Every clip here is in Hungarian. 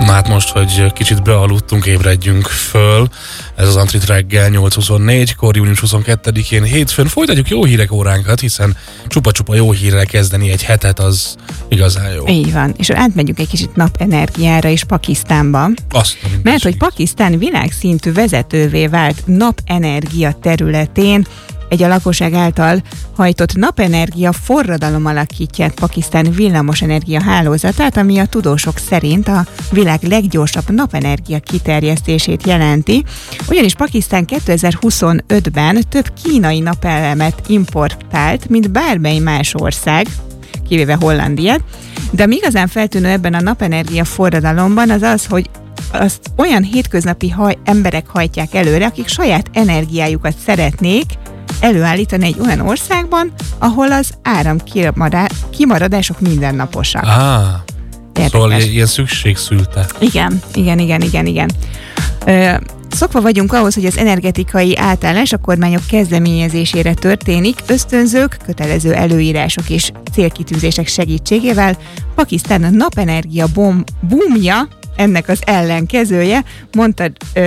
Na hát most, hogy kicsit bealudtunk, ébredjünk föl. Ez az Antrit reggel 8:24, június 22-én hétfőn. Folytatjuk jó hírek óránkat, hiszen csupa-csupa jó hírrel kezdeni egy hetet, az igazán jó. Így van, és átmegyünk egy kicsit napenergiára is Pakisztánba. Mert hogy Pakisztán világszintű vezetővé vált napenergia területén, egy a lakosság által hajtott napenergia forradalom alakítja át Pakisztán villamosenergia hálózatát, ami a tudósok szerint a világ leggyorsabb napenergia kiterjesztését jelenti. Ugyanis Pakisztán 2025-ben több kínai napelemet importált, mint bármely más ország, kivéve Hollandiát, de ami igazán feltűnő ebben a napenergia forradalomban az az, hogy azt olyan hétköznapi emberek hajtják előre, akik saját energiájukat szeretnék előállítani egy olyan országban, ahol az áramkimaradások mindennaposak. Szóval ilyen szükség szülte. Igen. Szokva vagyunk ahhoz, hogy az energetikai átállás a kormányok kezdeményezésére történik, ösztönzők, kötelező előírások és célkitűzések segítségével. Pakisztán a napenergia boomja, ennek az ellenkezője, mondta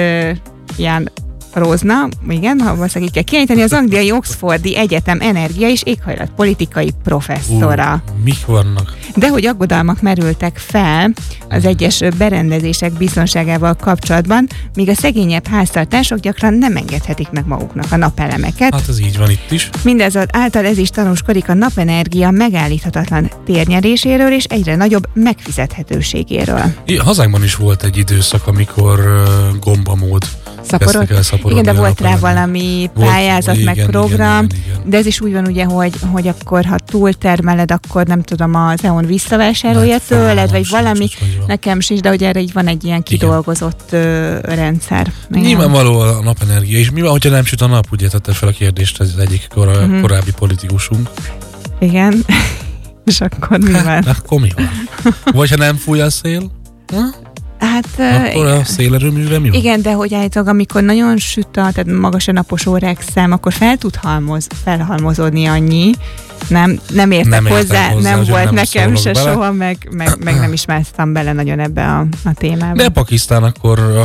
Jan Rozna, igen, ha valószínűleg kell kiejteni, az angliai Oxfordi Egyetem energia és éghajlatpolitikai professzora. Mik vannak? De hogy aggodalmak merültek fel az egyes berendezések biztonságával kapcsolatban, míg a szegényebb háztartások gyakran nem engedhetik meg maguknak a napelemeket. Hát ez így van itt is. Mindezáltal ez is tanúskodik a napenergia megállíthatatlan térnyeréséről és egyre nagyobb megfizethetőségéről. Hazánkban is volt egy időszak, amikor gombamód igen, de volt rá valami pályázat, meg program, igen. De ez is úgy van ugye, hogy akkor, ha túltermeled, akkor nem tudom, az EON visszavásárolja tőled, vagy valami, nekem sincs, de hogy erre így van egy ilyen kidolgozott rendszer. Nyilvánvaló a napenergia, és mi van, hogyha nem süt a nap, ugye tette fel a kérdést az egyik korábbi politikusunk. Igen, és akkor mi van? Akkor mi van? Vagy ha nem fúj a szél? Akkor a szélerőműre mi van? Igen, de hogy állítólag, amikor nagyon süt, tehát magas a napos órák szám, akkor fel tud felhalmozódni annyi. Nem értek hozzá, nem volt nekem se bele. Soha, meg nem is másztam bele nagyon ebbe a témába. De Pakisztán akkor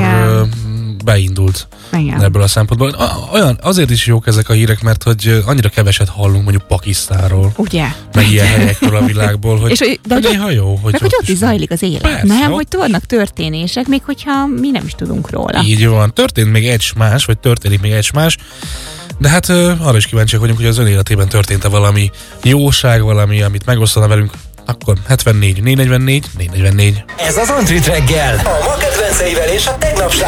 beindult ebből a szempontból. Azért is jók ezek a hírek, mert hogy annyira keveset hallunk mondjuk Pakisztánról. Ugye? Meg ilyen helyekről a világból, hogy néha jó. Hogy ott is zajlik az élet. Persze, nem, hogy vannak történések, még hogyha mi nem is tudunk róla. Így van. Történik még egy más, de hát arra is kíváncsiak vagyunk, hogy az ön életében történt-e valami jóság, valami, amit megosztana velünk, akkor 74 444 444. Ez az Antrit reggel, a ma kedvenceivel és a tegnap